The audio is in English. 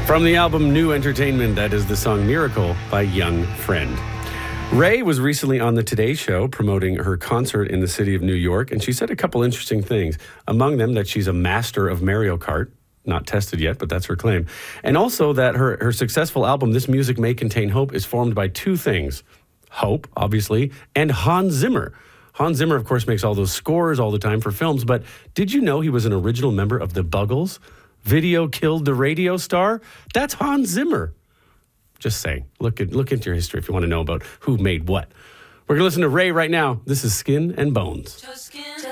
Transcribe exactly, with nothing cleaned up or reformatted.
From the album New Entertainment, that is the song Miracle by Young Friend. Ray was recently on the Today Show promoting her concert in the city of New York, and she said a couple interesting things. Among them, that she's a master of Mario Kart. Not tested yet, but that's her claim. And also that her, her successful album, This Music May Contain Hope, is formed by two things. Hope, obviously, and Hans Zimmer. Hans Zimmer, of course, makes all those scores all the time for films, but did you know he was an original member of the Buggles? Video killed the radio star? That's Hans Zimmer. Just saying. Look at look into your history if you want to know about who made what. We're going to listen to Ray right now. This is Skin and Bones. Just skin.